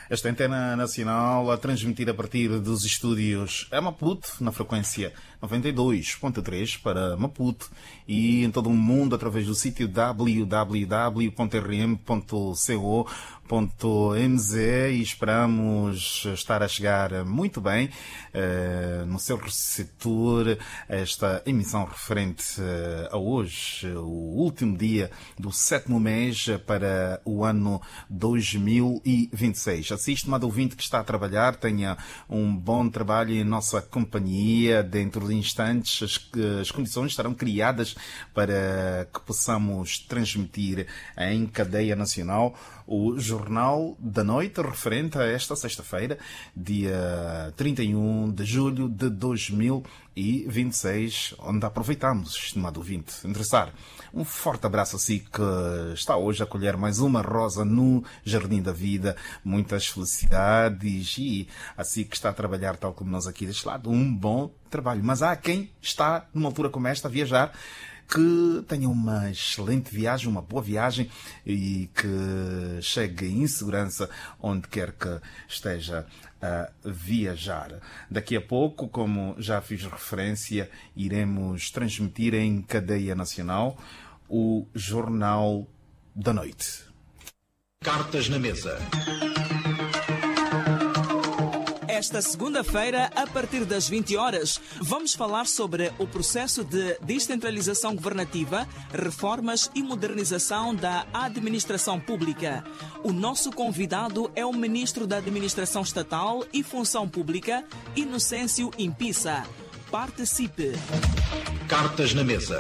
Esta antena nacional a transmitir a partir dos estúdios a Maputo, na frequência 92.3 para Maputo e em todo o mundo através do sítio www.rm.co.mz e esperamos estar a chegar muito bem no seu receptor esta emissão referente a hoje, o último dia do 7º mês para o ano 2026. Assim, estimado ouvinte que está a trabalhar, tenha um bom trabalho em nossa companhia. Dentro de instantes as condições estarão criadas para que possamos transmitir em cadeia nacional o Jornal da Noite, referente a esta sexta-feira, dia 31 de julho de 2026, onde aproveitamos, estimado ouvinte, interessar. Um forte abraço a si que está hoje a colher mais uma rosa no Jardim da Vida. Muitas felicidades e a si que está a trabalhar tal como nós aqui deste lado, um bom trabalho. Mas há quem está numa altura como esta a viajar, que tenha uma excelente viagem, uma boa viagem e que chegue em segurança onde quer que esteja a viajar. Daqui a pouco, como já fiz referência, iremos transmitir em cadeia nacional o Jornal da Noite. Cartas na mesa. Esta segunda-feira, a partir das 20 horas, vamos falar sobre o processo de descentralização governativa, reformas e modernização da administração pública. O nosso convidado é o Ministro da Administração Estatal e Função Pública, Inocêncio Impissa. Participe! Cartas na mesa.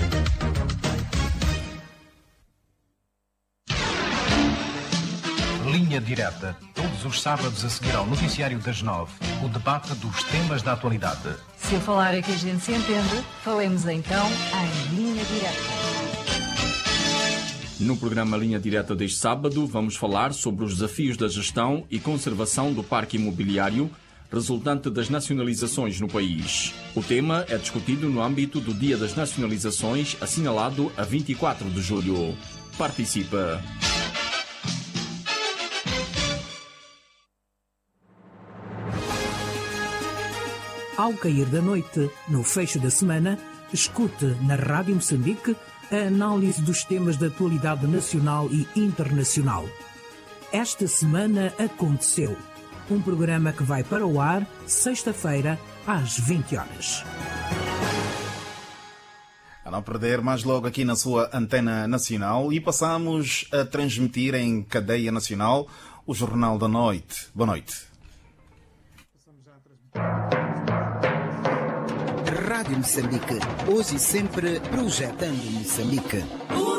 Linha Direta. Todos os sábados a seguir ao noticiário das 9. O debate dos temas da atualidade. Se eu falar é que a gente se entende, falemos então em Linha Direta. No programa Linha Direta deste sábado, vamos falar sobre os desafios da gestão e conservação do parque imobiliário resultante das nacionalizações no país. O tema é discutido no âmbito do Dia das Nacionalizações, assinalado a 24 de julho. Participa! Ao cair da noite, no fecho da semana, escute na Rádio Moçambique a análise dos temas da atualidade nacional e internacional. Esta semana aconteceu. Um programa que vai para o ar sexta-feira às 20 horas. A não perder, mais logo aqui na sua antena nacional, e passamos a transmitir em cadeia nacional o Jornal da Noite. Boa noite. Rádio Moçambique, hoje e sempre projetando Moçambique.